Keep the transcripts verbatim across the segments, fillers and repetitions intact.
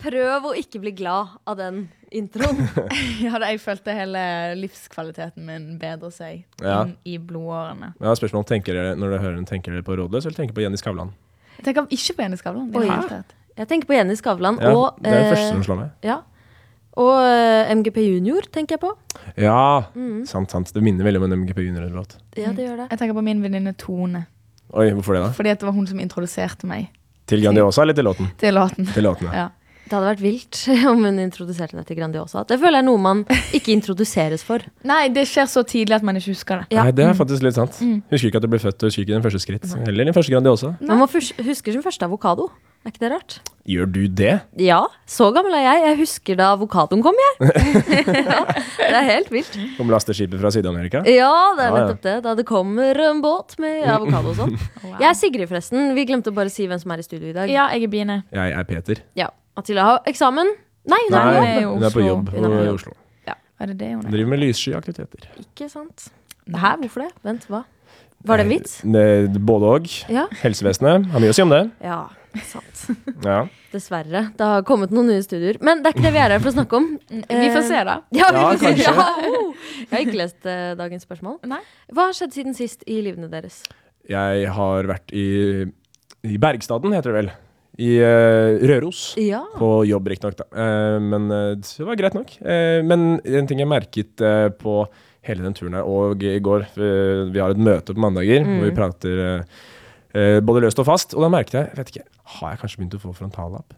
prøv å ikke bli glad av den introen. Ja, da jeg følte hele livskvaliteten min bedre seg Ja. inn i blodårene. Ja, spørsmål, tenker dere, når dere hører den, tenker dere på Rådløs, eller tenker dere på Jenny Skavlan? Jeg tenker ikke på Jenny Skavlan. Det er Oi. helt rett. Jeg tenker på Jenny Skavlan Ja, og, det er det eh, første som slår meg. ja. Og eh, M G P Junior tenker jeg på. Ja, Mm. sant, sant. Det minner veldig om en M G P Junior-låt. Ja, det gjør det. Jeg tenker på min venninne Tone. Oi, hvorfor det da? Fordi at det var hun som introduserte meg Til Grandiosa eller til låten? til låten. Til låten, ja. Ja. Det hadde vært vilt om hun introduserte deg til Grandiosa. Det føler jeg er noe man ikke introduseres for. Nei, det skjer så tidlig at man ikke husker det. Ja. Nei, det er faktisk litt sant. Husker ikke at du ble født, og husker ikke den første skritt. Eller den første Grandiosa. Man må fus- husker sin første avokado. Er ikke det rart? Gjør du det? Ja, så gammel er jeg. Jeg husker da avokadoen kom, jeg. Ja, det er helt vilt. Om lasteskipet fra Syd-Amerika? Ja, det er Ja, ja. nettopp det. Da det kommer en båt med avokado og sånn. Wow. Jeg er Sigrid forresten. Vi glemte å bare si hvem som er i studio i dag. Ja, jeg er Bine. Jeg er Peter. Ja. Attila har eksamen. Nei, hun er Nei, på er jobb. jo hun er på Oslo. jobb Hun er på og i jobb. Oslo. Er det det hun Hun er? driver med lyssky aktiviteter. Ikke sant? Hæ, hvorfor det? Vent, hva? Var det en vits? Det- Både og. Ja. Helsevesenet har mye å si om det. Ja, sant. Ja. Dessverre. Det har kommet noen nye studier. Men det er ikke det vi er her for å snakke om. Vi får se da. Ja, vi Ja, får se. kanskje. Ja, oh. Jeg har ikke lest eh, dagens spørsmål. Nei. Hva har skjedd siden sist i livene deres? Jeg har vært i, i Bergstaden, heter det vel. I eh, Røros. Ja. På jobb, riktig nok da. Eh, men eh, det var greit nok. Eh, men en ting jeg merket eh, på hele den turen her, og i går, eh, vi har et møte på mandager, hvor vi prater eh, eh, både løst og fast, og da merket jeg, vet ikke, har jeg kanskje begynt å få frontallapp?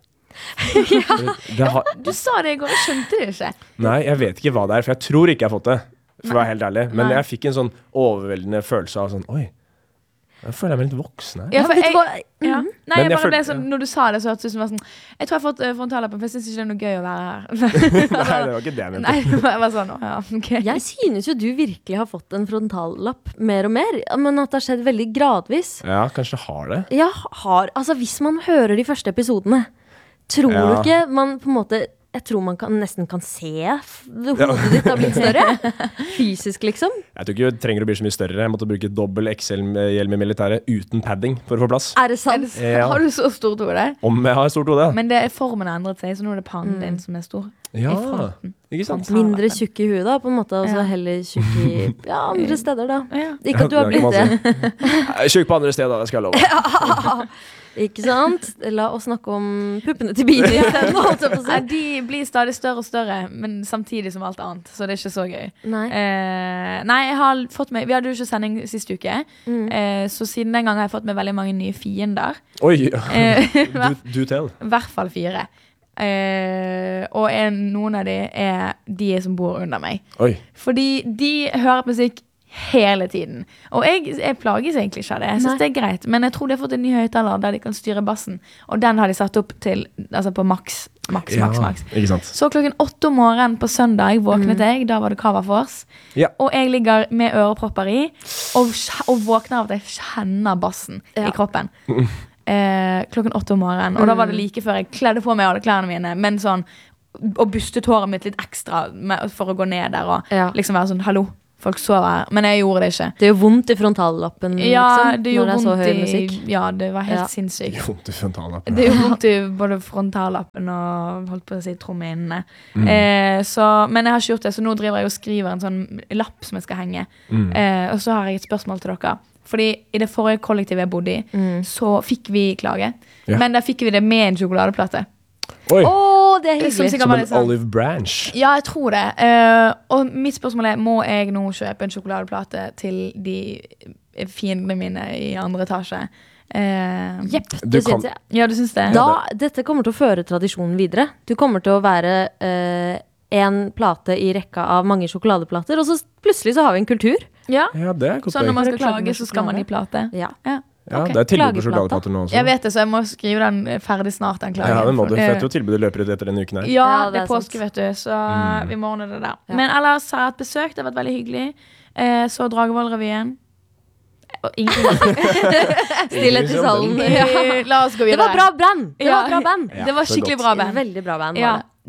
ja. det har, Du sa det i går, jeg skjønte det ikke. nei, jeg vet ikke hva det er, for jeg tror ikke jeg har fått det, for å være helt ærlig. Men Nei. jeg fikk en sånn overveldende følelse av sånn, oi, jeg føler jeg meg litt voksen her. Ja, for vet du jeg, hva? ja. Nei, Men jeg jeg bare føl- ble sånn, når du sa det, så hørtes det ut som var sånn, jeg tror jeg har fått uh, frontallappen, for jeg synes ikke det er noe gøy å være her. Nei, det var ikke det jeg mente. Nei, det var sånn, å, ja, ok. Jeg synes jo du virkelig har fått en frontallapp mer og mer, men at det har skjedd veldig gradvis. Ja, kanskje har det. Jeg har, altså hvis man hører de første episodene, tror Ja. du ikke man på en måte, jeg tror man kan, nesten kan se f- hodet ditt har blitt større. Fysisk liksom. Jeg tror ikke du trenger å bli så mye større. Jeg måtte bruke dobbel X L-hjelm i militæret uten padding for å få plass. Er det Er sant? det så- Ja. Har du så stort hode? Om jeg har stort hode. Men det er formen har endret seg, så nå er det pannen din som er stor. Ja, I fronten. ikke sant? Mindre tjukk i huet da, på en måte, og så Ja. heller tjukk i ja, andre steder da. Ja. Ikke at du har Ja, det blitt kan det. man Jeg er tjukk på andre steder, det skal jeg love. Ikke sant? La oss snakke om puppene til bilen i stedet, holdt jeg på å Nei, si. de blir stadig større og større, men samtidig som alt annet, så det er ikke så gøy. Nei. Eh, nei, jeg har fått meg, vi hadde jo ikke sending siste uke, eh, så siden den gang har jeg fått meg veldig mange nye fiender. Oi, Eh, do, do tell. I hvert fall fire. Eh, og en, noen av de er de som bor under meg. Oi, Fordi de hører på musikk hele tiden. Og jeg, jeg plages egentlig ikke av det. Jeg synes Nei. det er greit. Men jeg tror de har fått en ny høyttaler der de kan styre bassen. Og den har de satt opp til altså på maks, maks, maks, maks. ikke sant? Så klokken åtte om morgenen på søndag våknet jeg. Da var det Cover Force. Ja. Og jeg ligger med ørepropper i og, kj- og våkner av at jeg kjenner bassen Ja. i kroppen. Eh, klokken åtte om morgenen. Og da var det like før jeg kledde på meg alle klærne mine, men sånn, og bustet håret mitt litt ekstra med, for å gå ned der og Ja. liksom være sånn, hallo, folk sover her. Men jeg gjorde det ikke. Det gjør vondt i frontallappen, Ja, liksom, det når gjorde det er så vondt høy i, musikk. ja, det var helt Ja. sinnssykt. Ikke vondt i frontallappen. Det gjorde vondt i både frontallappen og holdt på å si trommehinnene. Mm. Eh, så- men jeg har ikke gjort det, så nå driver jeg og skriver en sånn lapp som jeg skal henge. Mm. Eh, og så har jeg et spørsmål til dere. Fordi i det forrige kollektivet jeg bodde i, så fikk vi klage. Ja. Men da fikk vi det med en sjokoladeplate. Oi, Åh, det er Som hyggelig. sikkert som var en litt sånn- olive branch. Ja, jeg tror det. Eh, og mitt spørsmål er, må jeg nå kjøpe en sjokoladeplate til de fiendene mine i andre etasje? Eh, Jepp, Du det kan- synes jeg. ja, du syns det? Da, dette kommer til å føre tradisjonen videre. Du kommer til å være eh, en plate i rekka av mange sjokoladeplater, og så plutselig så har vi en kultur. Ja. Ja, det er et godt Så når poeng. man skal Klage klage, med så skal man i plate? Ja. Ja. Ja, ok. det er tilbud på Klageplata. sjokoladeplater nå også. Jeg vet det, så jeg må skrive den ferdig snart, den klagen. Ja, det må du. For Eh, jeg tror tilbudet løper ut etter denne uken her. Ja, Ja, det det er er påske, sant. vet du, så Mm. vi må ordne det der. Ja. Men ellers har jeg hatt besøk, det har vært veldig hyggelig. Eh, så Dragevoll-revyen. Og ingenting. Stillhet i salen. Eh, La oss gå Det videre. var bra band! Det Ja. var bra band. Ja, det var så skikkelig godt. bra band. Veldig bra band var Ja, det.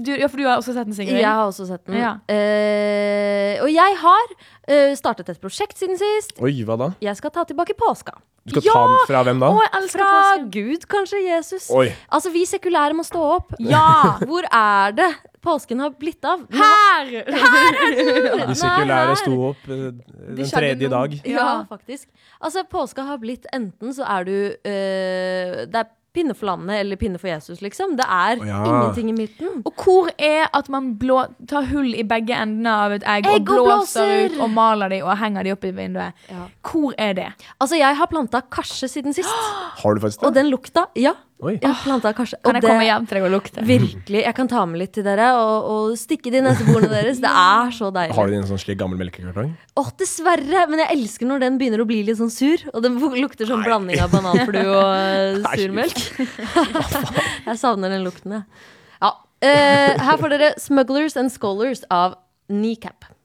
Du, ja, for du har også sett den, Sigrid? Jeg har også sett den. Ja. Eh, og jeg har eh, startet et prosjekt siden sist. Oi, hva da? Jeg skal ta tilbake påska. Du skal ta den fra hvem da? Å, jeg elsker Fra påsken. Gud, kanskje Jesus. Oi. Altså, vi sekulære må stå opp. Ja! Hvor er det påsken har blitt av? Her! De sekulære sto opp eh, den skjedde tredje noe. dag. Ja, faktisk. Altså, påska har blitt enten så er du eh, Det er pinne for landet eller pinne for Jesus, liksom. Det er Å, ja. ingenting i midten. Og hvor er at man blå, tar hull i begge endene av et egg, Egg og og blåser blåser! ut og maler de og henger de opp i vinduet? Ja. Hvor er det? Altså, jeg har planta karse siden sist. Har du faktisk Og det? den lukta, ja. Oi. Jeg har planta karse. Kan Og jeg komme det, hjem til deg og lukte? virkelig, jeg kan ta med litt til dere og, og stikke det i neseborene deres. Det er så deilig. Har du en sånn slik gammel melkekartong? Åh, dessverre, men jeg elsker når den begynner å bli litt sånn sur. Og den lukter sånn blanding av bananflue og uh, Nei. surmelk. Jeg savner den lukten, jeg. Ja. Eh, her får dere Smugglers and Scholars av Kneecap.